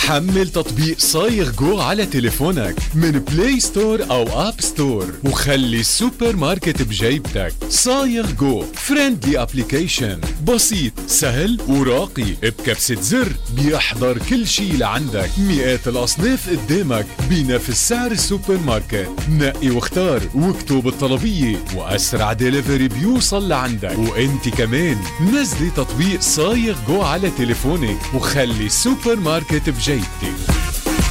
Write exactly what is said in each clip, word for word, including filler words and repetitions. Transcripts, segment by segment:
حمل تطبيق صايغ جو على تليفونك من بلاي ستور أو أب ستور وخلي السوبر ماركت بجيبتك. صايغ جو فريندلي أبليكيشن، بسيط سهل وراقي، بكبسة زر بيحضر كل شي لعندك. مئات الأصناف قدامك بنفس سعر السوبر ماركت. نقي واختار واكتب الطلبية وأسرع ديليفري بيوصل لعندك. وانت كمان نزلي تطبيق صايغ جو على تليفونك وخلي السوبر ماركت بجيبتك.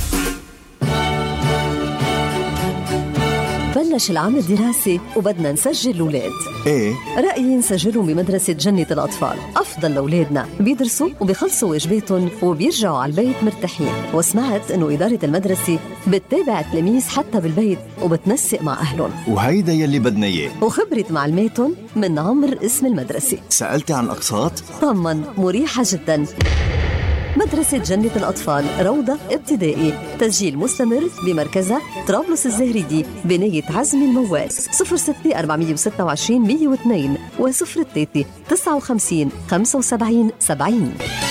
بلش العام الدراسي وبدنا نسجل الأولاد. ايه رأيي نسجلهم بمدرسة جنة الأطفال، أفضل لأولادنا، بيدرسوا وبيخلصوا واجباتهم وبيرجعوا على البيت مرتاحين. وسمعت إنه إدارة المدرسة بتتابع التلاميذ حتى بالبيت وبتنسق مع أهلهم، وهيدا يلي بدنا إياه. وخبرة معلماتهم من عمر اسم المدرسة. سألتي عن أقساط؟ طمن، مريحة جدا. مدرسة جنة الأطفال، روضة ابتدائي، تسجيل مستمر بمركزها طرابلس الزهريدي بناية عزمي الموال. صفر ستة أربعمية وستة وعشرين مية واثنين وصفر ثلاثة تسعة وخمسين خمسة وسبعين سبعين.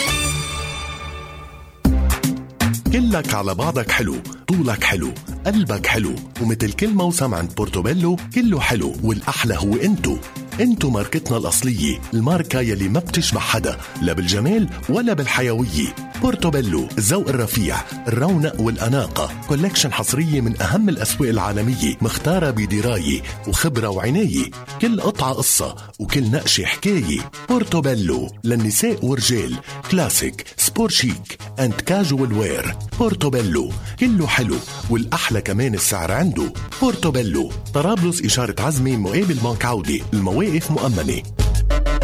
كلك على بعضك حلو، طولك حلو، قلبك حلو، ومثل كل موسم عند بورتوبيلو كله حلو، والأحلى هو انتو. انتو ماركتنا الأصلية، الماركة يلي ما بتشبه حدا لا بالجمال ولا بالحيوية. بورتوبيلو، الذوق الرفيع، الرونق والأناقة. كولكشن حصرية من أهم الأسواق العالمية، مختارة بدراية وخبرة وعناية. كل قطعة قصة وكل نقشة حكاية. بورتوبيلو للنساء ورجال، كلاسيك، سبور شيك اند كاجوال وير. بورتوبيلو كله حلو، والأحلى كمان السعر عنده. بورتوبيلو، طرابلس إشارة عزمي مقابل بنك عودة، المواقف مؤمنة.